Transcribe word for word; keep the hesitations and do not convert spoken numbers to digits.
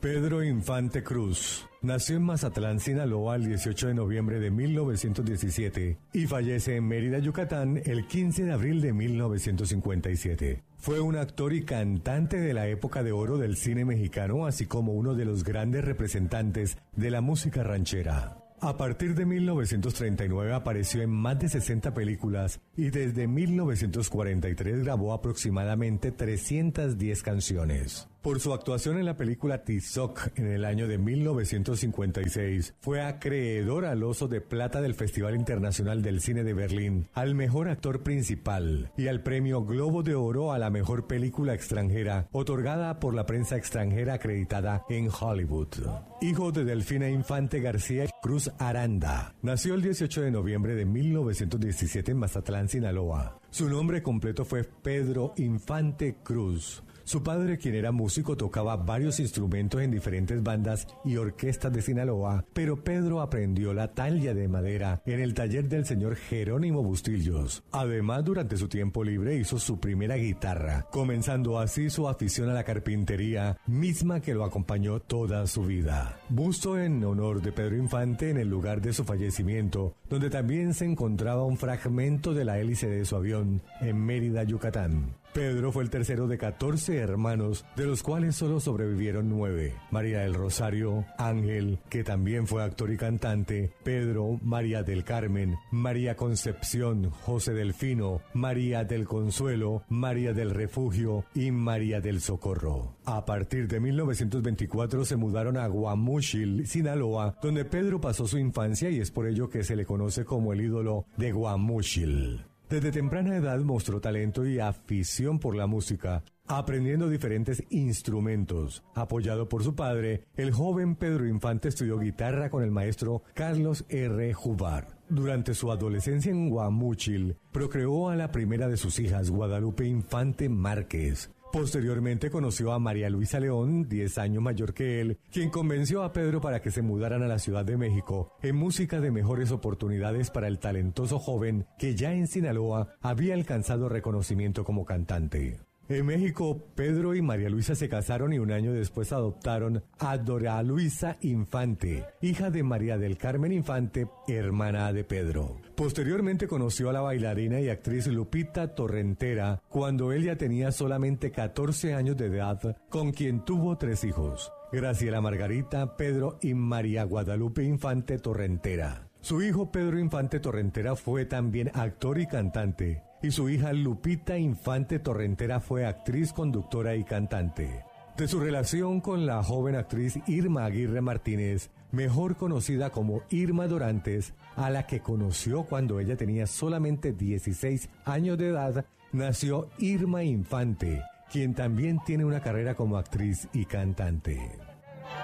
Pedro Infante Cruz nació en Mazatlán, Sinaloa, el dieciocho de noviembre de mil novecientos diecisiete y fallece en Mérida, Yucatán, el quince de abril de mil novecientos cincuenta y siete. Fue un actor y cantante de la época de oro del cine mexicano, así como uno de los grandes representantes de la música ranchera. A partir de mil novecientos treinta y nueve apareció en más de sesenta películas y desde mil novecientos cuarenta y tres grabó aproximadamente trescientas diez canciones. Por su actuación en la película Tizoc en el año de mil novecientos cincuenta y seis, fue acreedor al Oso de Plata del Festival Internacional del Cine de Berlín, al mejor actor principal y al premio Globo de Oro a la mejor película extranjera, otorgada por la prensa extranjera acreditada en Hollywood. Hijo de Delfina Infante García Cruz Aranda, nació el dieciocho de noviembre de mil novecientos diecisiete en Mazatlán, Sinaloa. Su nombre completo fue Pedro Infante Cruz. Su padre, quien era músico, tocaba varios instrumentos en diferentes bandas y orquestas de Sinaloa, pero Pedro aprendió la talla de madera en el taller del señor Jerónimo Bustillos. Además, durante su tiempo libre hizo su primera guitarra, comenzando así su afición a la carpintería, misma que lo acompañó toda su vida. Busto en honor de Pedro Infante en el lugar de su fallecimiento, donde también se encontraba un fragmento de la hélice de su avión en Mérida, Yucatán. Pedro fue el tercero de catorce hermanos, de los cuales solo sobrevivieron nueve. María del Rosario, Ángel, que también fue actor y cantante, Pedro, María del Carmen, María Concepción, José Delfino, María del Consuelo, María del Refugio y María del Socorro. A partir de mil novecientos veinticuatro se mudaron a Guamúchil, Sinaloa, donde Pedro pasó su infancia y es por ello que se le conoce como el ídolo de Guamúchil. Desde temprana edad mostró talento y afición por la música, aprendiendo diferentes instrumentos. Apoyado por su padre, el joven Pedro Infante estudió guitarra con el maestro Carlos R. Jubar. Durante su adolescencia en Guamúchil, procreó a la primera de sus hijas, Guadalupe Infante Márquez. Posteriormente conoció a María Luisa León, diez años mayor que él, quien convenció a Pedro para que se mudaran a la Ciudad de México en busca de mejores oportunidades para el talentoso joven que ya en Sinaloa había alcanzado reconocimiento como cantante. En México, Pedro y María Luisa se casaron y un año después adoptaron a Dora Luisa Infante, hija de María del Carmen Infante, hermana de Pedro. Posteriormente conoció a la bailarina y actriz Lupita Torrentera cuando él ya tenía solamente catorce años de edad, con quien tuvo tres hijos: Graciela Margarita, Pedro y María Guadalupe Infante Torrentera. Su hijo Pedro Infante Torrentera fue también actor y cantante, y su hija Lupita Infante Torrentera fue actriz, conductora y cantante. De su relación con la joven actriz Irma Aguirre Martínez, mejor conocida como Irma Dorantes, a la que conoció cuando ella tenía solamente dieciséis años de edad, nació Irma Infante, quien también tiene una carrera como actriz y cantante.